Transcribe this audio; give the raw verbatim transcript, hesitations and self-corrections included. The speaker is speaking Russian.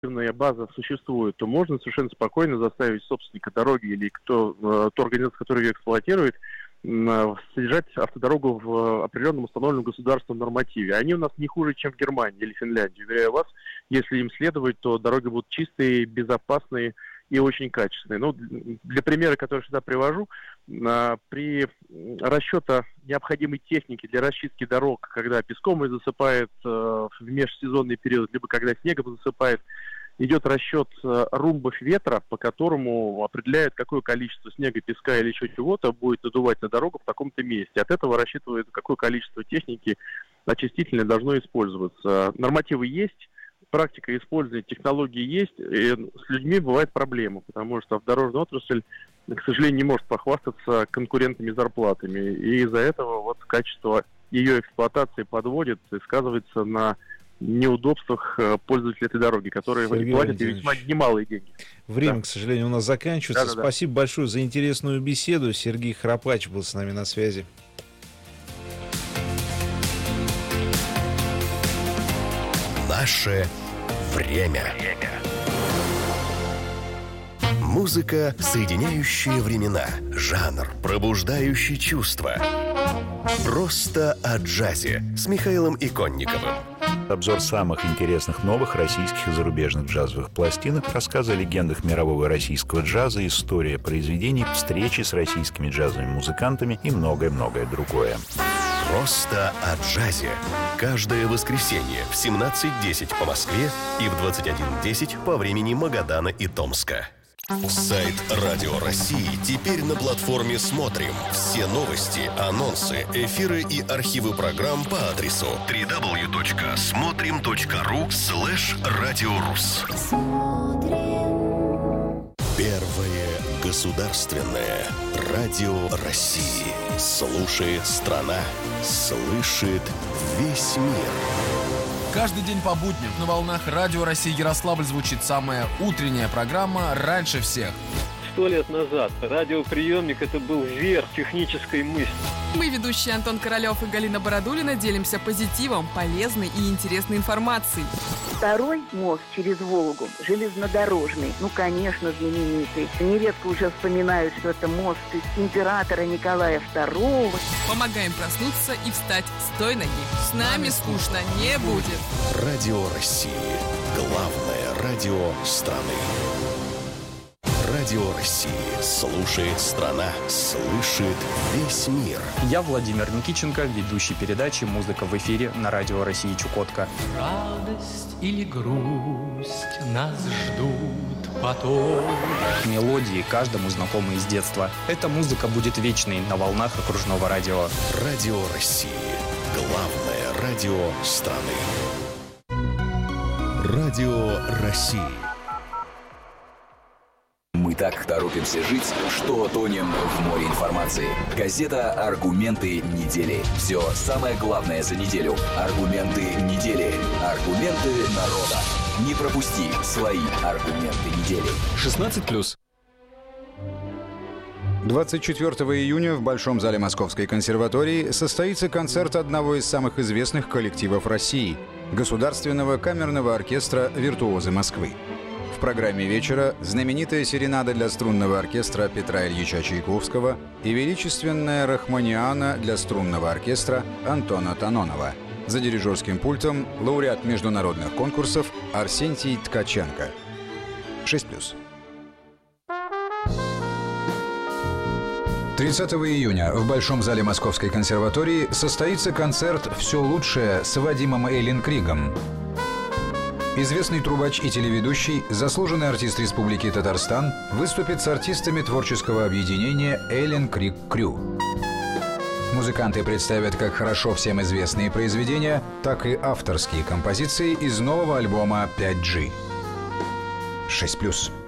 база существует, то можно совершенно спокойно заставить собственника дороги или кто, ту организацию, которая ее эксплуатирует, содержать автодорогу в определенном установленном государственном нормативе. Они у нас не хуже, чем в Германии или Финляндии. Уверяю вас, если им следовать, то дороги будут чистые, безопасные и очень качественные. Ну, для примера, который я всегда привожу, при расчете необходимой техники для расчистки дорог, когда песком ее засыпает в межсезонный период, либо когда снегом засыпает, идет расчет румбов ветра, по которому определяют, какое количество снега, песка или еще чего-то будет надувать на дорогу в таком-то месте. От этого рассчитывают, какое количество техники очистительной должно использоваться. Нормативы есть, практика использования технологий есть, и с людьми бывает проблема, потому что автодорожная отрасль, к сожалению, не может похвастаться конкурентными зарплатами. И из-за этого вот качество ее эксплуатации подводит и сказывается на неудобствах пользователей этой дороги, которые Сергей платят и весьма немалые деньги. Время, да. к сожалению, у нас заканчивается. Да, да, Спасибо да. большое за интересную беседу. Сергей Храпач был с нами на связи. Наше время. Музыка, соединяющая времена. Жанр, пробуждающий чувства. Просто о джазе с Михаилом Иконниковым. Обзор самых интересных новых российских и зарубежных джазовых пластинок, рассказы о легендах мирового и российского джаза, история произведений, встречи с российскими джазовыми музыкантами и многое-многое другое. Просто о джазе. Каждое воскресенье в семнадцать десять по Москве и в двадцать один десять по времени Магадана и Томска. Сайт Радио России теперь на платформе «Смотрим». Все новости, анонсы, эфиры и архивы программ по адресу дабл ю дабл ю дабл ю точка смотрим точка ру слэш радиорус. Первое государственное радио России. Слушает страна, слышит весь мир. Каждый день по будням на волнах Радио России Ярославль звучит самая утренняя программа «Раньше всех». Сто лет назад радиоприемник — это был верх технической мысли. Мы, ведущие Антон Королёв и Галина Бородулина, делимся позитивом, полезной и интересной информацией. Второй мост через Волгу, железнодорожный, ну, конечно, знаменитый. Нередко уже вспоминают, что это мост императора Николая Второго. Помогаем проснуться и встать с той ноги. С нами скучно не будет. Радио России. Главное радио страны. Радио России. Слушает страна, слышит весь мир. Я Владимир Никитченко, ведущий передачи «Музыка в эфире» на Радио России Чукотка. Радость или грусть нас ждут потом. Мелодии каждому знакомы из детства. Эта музыка будет вечной на волнах окружного радио. Радио России. Главное радио страны. Радио России. Мы так торопимся жить, что тонем в море информации. Газета «Аргументы недели». Все самое главное за неделю. Аргументы недели. Аргументы народа. Не пропусти свои аргументы недели. шестнадцать плюс. двадцать четвёртого июня в Большом зале Московской консерватории состоится концерт одного из самых известных коллективов России – Государственного камерного оркестра «Виртуозы Москвы». В программе вечера знаменитая серенада для струнного оркестра Петра Ильича Чайковского и величественная рахманиана для струнного оркестра Антона Танонова. За дирижерским пультом лауреат международных конкурсов Арсентий Ткаченко. шесть плюс. тридцатого июня в Большом зале Московской консерватории состоится концерт «Все лучшее» с Вадимом Эйленкригом. Известный трубач и телеведущий, заслуженный артист Республики Татарстан, выступит с артистами творческого объединения «Эйленкриг Крю». Музыканты представят как хорошо всем известные произведения, так и авторские композиции из нового альбома пять джи. шесть плюс.